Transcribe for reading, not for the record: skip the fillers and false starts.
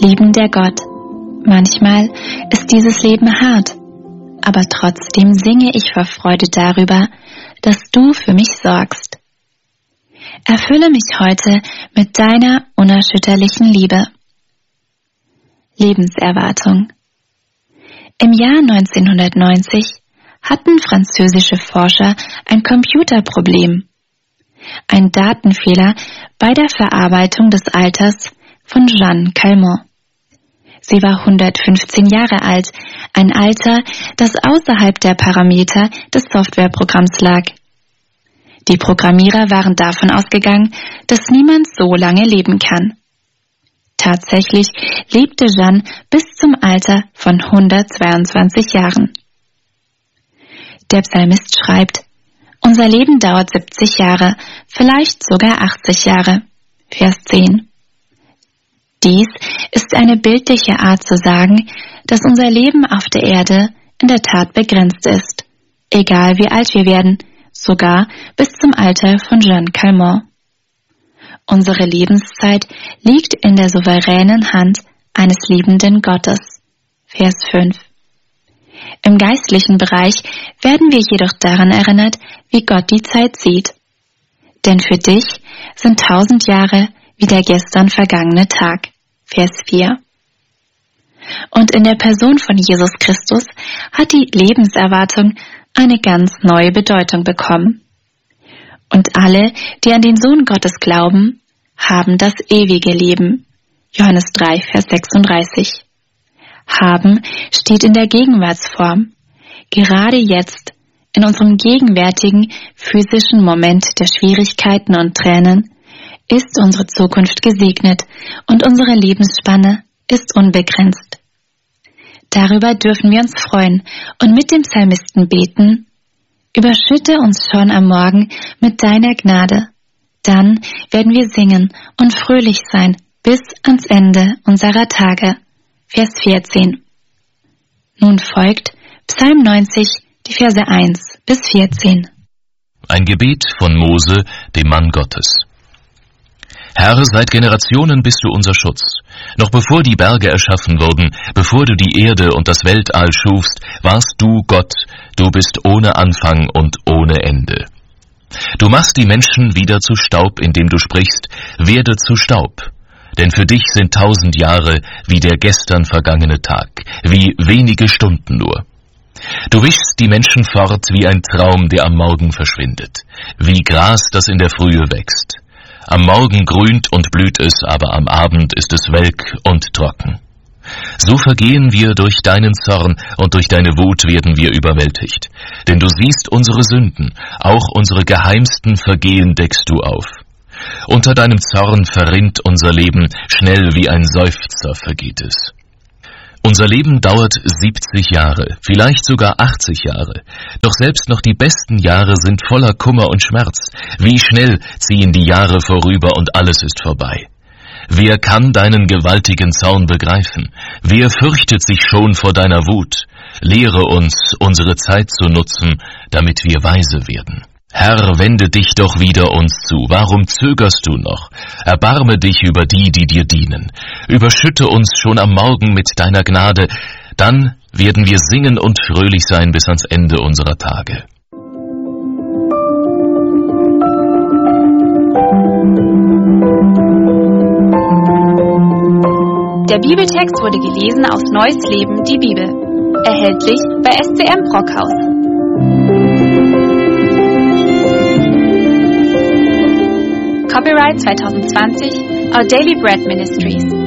Liebender Gott, manchmal ist dieses Leben hart, aber trotzdem singe ich vor Freude darüber, dass du für mich sorgst. Erfülle mich heute mit deiner unerschütterlichen Liebe. Lebenserwartung. Im Jahr 1990 hatten französische Forscher ein Computerproblem. Ein Datenfehler bei der Verarbeitung des Alters von Jeanne Calment. Sie war 115 Jahre alt, ein Alter, das außerhalb der Parameter des Softwareprogramms lag. Die Programmierer waren davon ausgegangen, dass niemand so lange leben kann. Tatsächlich lebte Jeanne bis zum Alter von 122 Jahren. Der Psalmist schreibt: Unser Leben dauert 70 Jahre, vielleicht sogar 80 Jahre. Vers 10. Dies ist eine bildliche Art zu sagen, dass unser Leben auf der Erde in der Tat begrenzt ist, egal wie alt wir werden, sogar bis zum Alter von Jeanne Calment. Unsere Lebenszeit liegt in der souveränen Hand eines liebenden Gottes. Vers 5. Im geistlichen Bereich werden wir jedoch daran erinnert, wie Gott die Zeit sieht. Denn für dich sind 1000 Jahre wie der gestern vergangene Tag. Vers 4. Und in der Person von Jesus Christus hat die Lebenserwartung eine ganz neue Bedeutung bekommen. Und alle, die an den Sohn Gottes glauben, haben das ewige Leben. Johannes 3, Vers 36. Haben steht in der Gegenwartsform. Gerade jetzt, in unserem gegenwärtigen physischen Moment der Schwierigkeiten und Tränen, ist unsere Zukunft gesegnet und unsere Lebensspanne ist unbegrenzt. Darüber dürfen wir uns freuen und mit dem Psalmisten beten: Überschütte uns schon am Morgen mit deiner Gnade. Dann werden wir singen und fröhlich sein bis ans Ende unserer Tage. Vers 14. Nun folgt Psalm 90, die Verse 1 bis 14. Ein Gebet von Mose, dem Mann Gottes. Herr, seit Generationen bist du unser Schutz. Noch bevor die Berge erschaffen wurden, bevor du die Erde und das Weltall schufst, warst du Gott. Du bist ohne Anfang und ohne Ende. Du machst die Menschen wieder zu Staub, indem du sprichst: Werde zu Staub. Denn für dich sind 1000 Jahre wie der gestern vergangene Tag, wie wenige Stunden nur. Du wischst die Menschen fort wie ein Traum, der am Morgen verschwindet, wie Gras, das in der Frühe wächst. Am Morgen grünt und blüht es, aber am Abend ist es welk und trocken. So vergehen wir durch deinen Zorn und durch deine Wut werden wir überwältigt. Denn du siehst unsere Sünden, auch unsere geheimsten Vergehen deckst du auf. Unter deinem Zorn verrinnt unser Leben, schnell wie ein Seufzer vergeht es. Unser Leben dauert 70 Jahre, vielleicht sogar 80 Jahre. Doch selbst noch die besten Jahre sind voller Kummer und Schmerz. Wie schnell ziehen die Jahre vorüber und alles ist vorbei. Wer kann deinen gewaltigen Zorn begreifen? Wer fürchtet sich schon vor deiner Wut? Lehre uns, unsere Zeit zu nutzen, damit wir weise werden. Herr, wende dich doch wieder uns zu. Warum zögerst du noch? Erbarme dich über die, die dir dienen. Überschütte uns schon am Morgen mit deiner Gnade. Dann werden wir singen und fröhlich sein bis ans Ende unserer Tage. Der Bibeltext wurde gelesen aus Neues Leben, die Bibel. Erhältlich bei SCM Brockhaus. Copyright 2020, Our Daily Bread Ministries.